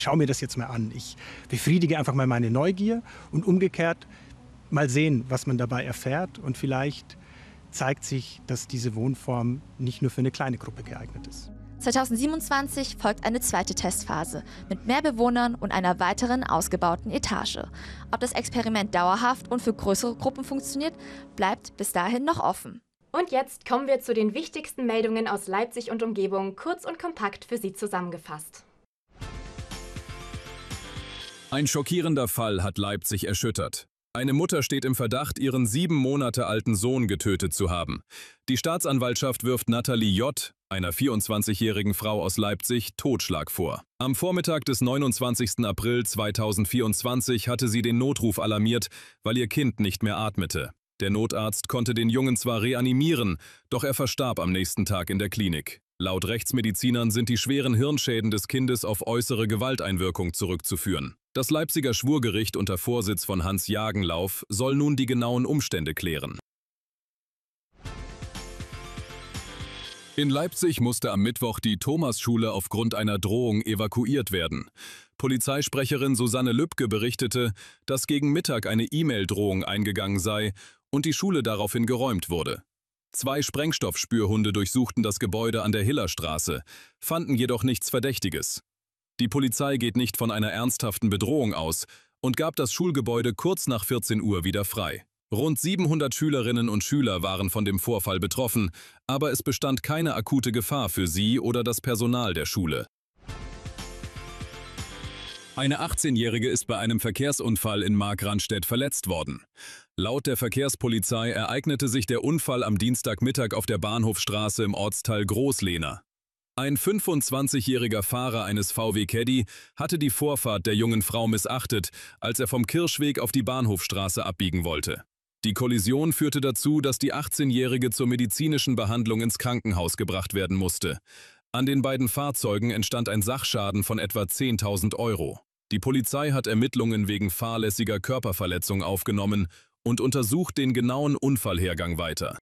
Schau mir das jetzt mal an. Ich befriedige einfach mal meine Neugier und umgekehrt mal sehen, was man dabei erfährt. Und vielleicht zeigt sich, dass diese Wohnform nicht nur für eine kleine Gruppe geeignet ist. 2027 folgt eine zweite Testphase mit mehr Bewohnern und einer weiteren ausgebauten Etage. Ob das Experiment dauerhaft und für größere Gruppen funktioniert, bleibt bis dahin noch offen. Und jetzt kommen wir zu den wichtigsten Meldungen aus Leipzig und Umgebung, kurz und kompakt für Sie zusammengefasst. Ein schockierender Fall hat Leipzig erschüttert. Eine Mutter steht im Verdacht, ihren 7 Monate alten Sohn getötet zu haben. Die Staatsanwaltschaft wirft Nathalie J., einer 24-jährigen Frau aus Leipzig, Totschlag vor. Am Vormittag des 29. April 2024 hatte sie den Notruf alarmiert, weil ihr Kind nicht mehr atmete. Der Notarzt konnte den Jungen zwar reanimieren, doch er verstarb am nächsten Tag in der Klinik. Laut Rechtsmedizinern sind die schweren Hirnschäden des Kindes auf äußere Gewalteinwirkung zurückzuführen. Das Leipziger Schwurgericht unter Vorsitz von Hans Jagenlauf soll nun die genauen Umstände klären. In Leipzig musste am Mittwoch die Thomasschule aufgrund einer Drohung evakuiert werden. Polizeisprecherin Susanne Lübke berichtete, dass gegen Mittag eine E-Mail-Drohung eingegangen sei und die Schule daraufhin geräumt wurde. 2 Sprengstoffspürhunde durchsuchten das Gebäude an der Hillerstraße, fanden jedoch nichts Verdächtiges. Die Polizei geht nicht von einer ernsthaften Bedrohung aus und gab das Schulgebäude kurz nach 14 Uhr wieder frei. Rund 700 Schülerinnen und Schüler waren von dem Vorfall betroffen, aber es bestand keine akute Gefahr für sie oder das Personal der Schule. Eine 18-Jährige ist bei einem Verkehrsunfall in Markranstädt verletzt worden. Laut der Verkehrspolizei ereignete sich der Unfall am Dienstagmittag auf der Bahnhofstraße im Ortsteil Großlehna. Ein 25-jähriger Fahrer eines VW Caddy hatte die Vorfahrt der jungen Frau missachtet, als er vom Kirschweg auf die Bahnhofstraße abbiegen wollte. Die Kollision führte dazu, dass die 18-Jährige zur medizinischen Behandlung ins Krankenhaus gebracht werden musste. An den beiden Fahrzeugen entstand ein Sachschaden von etwa 10.000 €. Die Polizei hat Ermittlungen wegen fahrlässiger Körperverletzung aufgenommen und untersucht den genauen Unfallhergang weiter.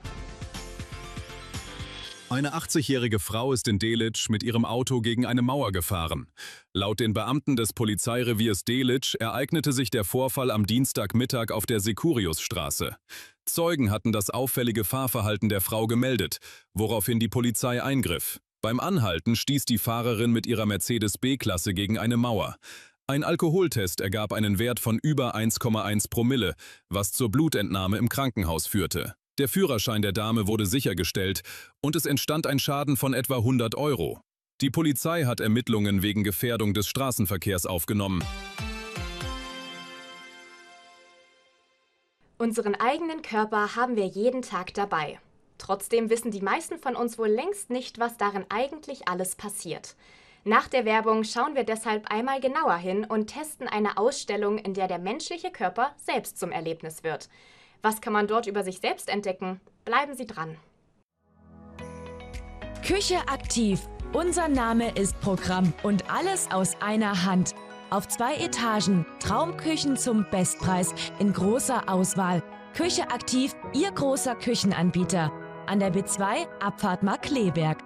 Eine 80-jährige Frau ist in Delitzsch mit ihrem Auto gegen eine Mauer gefahren. Laut den Beamten des Polizeireviers Delitzsch ereignete sich der Vorfall am Dienstagmittag auf der Securiusstraße. Zeugen hatten das auffällige Fahrverhalten der Frau gemeldet, woraufhin die Polizei eingriff. Beim Anhalten stieß die Fahrerin mit ihrer Mercedes B-Klasse gegen eine Mauer. Ein Alkoholtest ergab einen Wert von über 1,1 Promille, was zur Blutentnahme im Krankenhaus führte. Der Führerschein der Dame wurde sichergestellt und es entstand ein Schaden von etwa 100 €. Die Polizei hat Ermittlungen wegen Gefährdung des Straßenverkehrs aufgenommen. Unseren eigenen Körper haben wir jeden Tag dabei. Trotzdem wissen die meisten von uns wohl längst nicht, was darin eigentlich alles passiert. Nach der Werbung schauen wir deshalb einmal genauer hin und testen eine Ausstellung, in der der menschliche Körper selbst zum Erlebnis wird. Was kann man dort über sich selbst entdecken? Bleiben Sie dran. Küche aktiv. Unser Name ist Programm und alles aus einer Hand. Auf 2 Etagen, Traumküchen zum Bestpreis in großer Auswahl. Küche aktiv, Ihr großer Küchenanbieter. An der B2, Abfahrt Markkleeberg.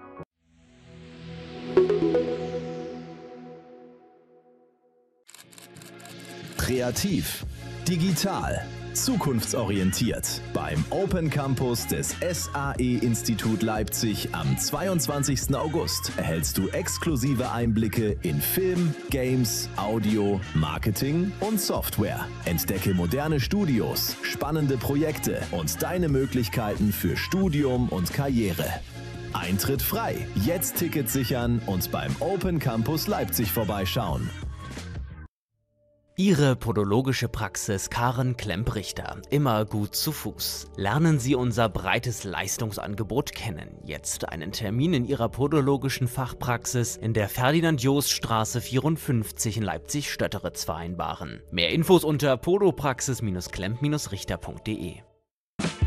Kreativ, digital, zukunftsorientiert. Beim Open Campus des SAE-Institut Leipzig am 22. August erhältst du exklusive Einblicke in Film, Games, Audio, Marketing und Software. Entdecke moderne Studios, spannende Projekte und deine Möglichkeiten für Studium und Karriere. Eintritt frei. Jetzt Tickets sichern und beim Open Campus Leipzig vorbeischauen. Ihre podologische Praxis Karen Klemp-Richter. Immer gut zu Fuß. Lernen Sie unser breites Leistungsangebot kennen. Jetzt einen Termin in Ihrer podologischen Fachpraxis in der Ferdinand-Jost-Straße 54 in Leipzig-Stötteritz vereinbaren. Mehr Infos unter podopraxis-klemp-richter.de.